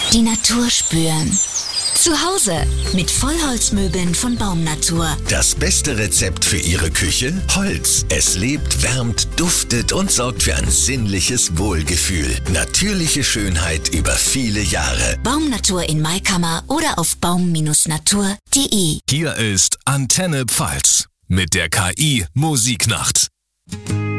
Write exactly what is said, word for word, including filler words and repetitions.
Die Natur spüren. Zu Hause mit Vollholzmöbeln von Baumnatur. Das beste Rezept für Ihre Küche? Holz. Es lebt, wärmt, duftet und sorgt für ein sinnliches Wohlgefühl. Natürliche Schönheit über viele Jahre. Baumnatur in Maikammer oder auf baum Natur punkt de. Hier ist Antenne Pfalz mit der K I Musiknacht.